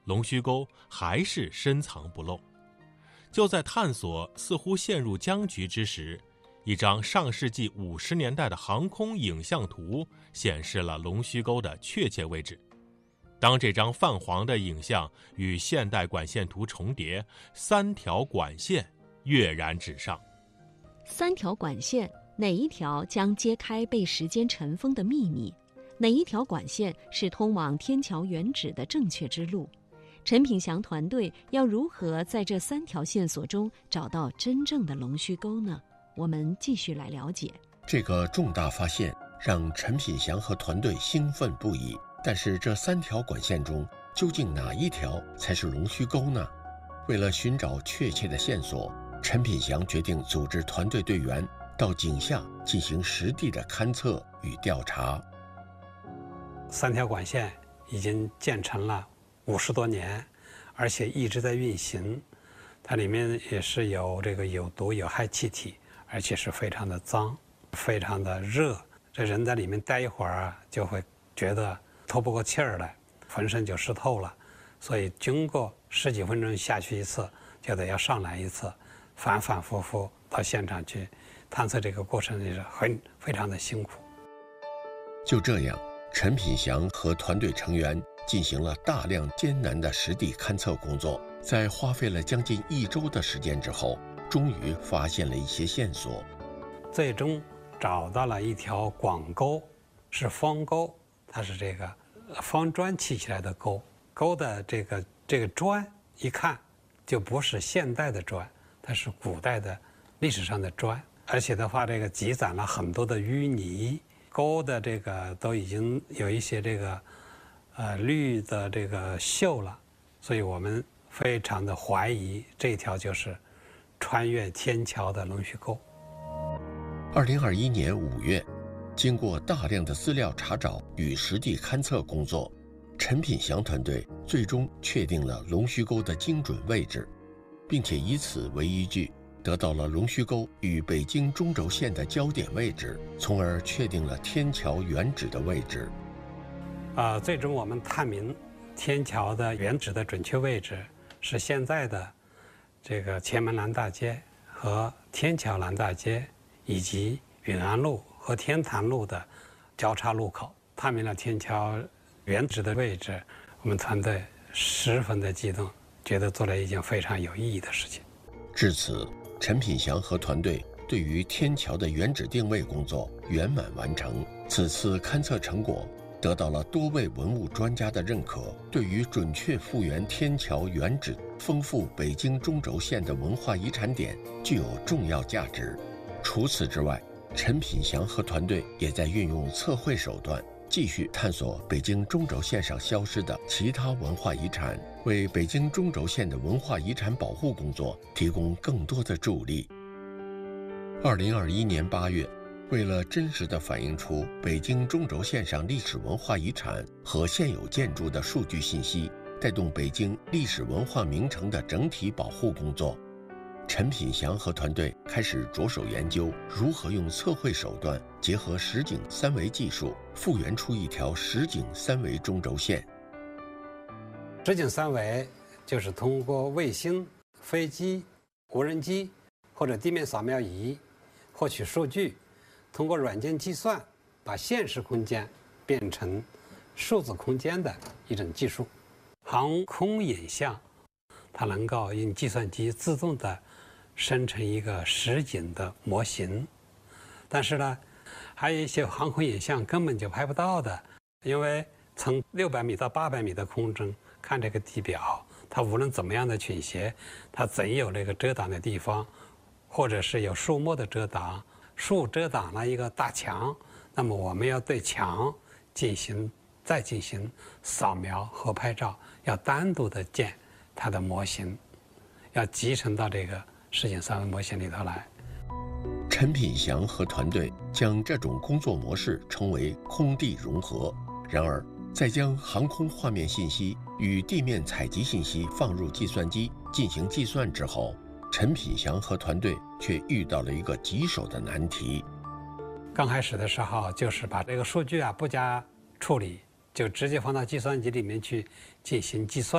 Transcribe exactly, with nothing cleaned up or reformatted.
龙须沟还是深藏不露。就在探索似乎陷入僵局之时，一张上世纪五十年代的航空影像图显示了龙须沟的确切位置。当这张泛黄的影像与现代管线图重叠，三条管线跃然纸上。 三条管线，哪一条将揭开被时间尘封的秘密？哪一条管线是通往天桥原址的正确之路？陈品祥团队要如何在这三条线索中找到真正的龙须沟呢？我们继续来了解。 这个重大发现让陈品祥和团队兴奋不已，但是这三条管线中究竟哪一条才是龙须沟呢？为了寻找确切的线索，陈品祥决定组织团队队员到井下进行实地的勘测与调查。 三条管线已经建成了五十多年，而且一直在运行，它里面也是有这个有毒有害气体，而且是非常的脏，非常的热，这人在里面待一会儿啊，就会觉得透不过气儿来，浑身就湿透了，所以经过十几分钟下去一次，就得要上来一次，反反复复到现场去探测，这个过程也是很非常的辛苦。 就这样，陈品祥和团队成员进行了大量艰难的实地勘测工作，在花费了将近一周的时间之后，终于发现了一些线索。 最终找到了一条广沟，是方沟，它是这个方砖砌起来的沟。沟的这个这个砖一看就不是现代的砖，它是古代的历史上的砖，而且的话，这个积攒了很多的淤泥。沟的这个都已经有一些这个呃绿的这个锈了，所以我们非常的怀疑这条就是穿越天桥的龙须沟。 二零二一年五月，经过大量的资料查找与实地勘测工作，陈品祥团队最终确定了龙须沟的精准位置，并且以此为依据，得到了龙须沟与北京中轴线的交点位置，从而确定了天桥原址的位置。 啊、呃，最终我们探明天桥的原址的准确位置是现在的这个前门南大街和天桥南大街以及允安路和天坛路的交叉路口。探明了天桥原址的位置，我们团队十分的激动，觉得做了一件非常有意义的事情。 至此，陈品祥和团队对于天桥的原址定位工作圆满完成。此次勘测成果得到了多位文物专家的认可，对于准确复原天桥原址、丰富北京中轴线的文化遗产点具有重要价值。除此之外，陈品祥和团队也在运用测绘手段，继续探索北京中轴线上消失的其他文化遗产，为北京中轴线的文化遗产保护工作提供更多的助力。二零二一年八月，为了真实地反映出北京中轴线上历史文化遗产和现有建筑的数据信息，带动北京历史文化名城的整体保护工作，陈品祥和团队开始着手研究如何用测绘手段结合实景三维技术，复原出一条实景三维中轴线。 实景三维就是通过卫星、飞机、无人机或者地面扫描仪获取数据，通过软件计算把现实空间变成数字空间的一种技术。航空影像它能够用计算机自动的生成一个实景的模型，但是呢，还有一些航空影像根本就拍不到的，因为从六百米到八百米的空中看这个地表，它无论怎么样的倾斜，它总有这个遮挡的地方，或者是有树木的遮挡，树遮挡了一个大墙，那么我们要对墙进行再进行扫描和拍照，要单独的建它的模型，要集成到这个实景三维模型里头来。 陈品祥和团队将这种工作模式称为空地融合。然而，在将航空画面信息与地面采集信息放入计算机进行计算之后，陈品祥和团队却遇到了一个棘手的难题。 刚开始的时候，就是把这个数据啊不加处理，就直接放到计算机里面去进行计算。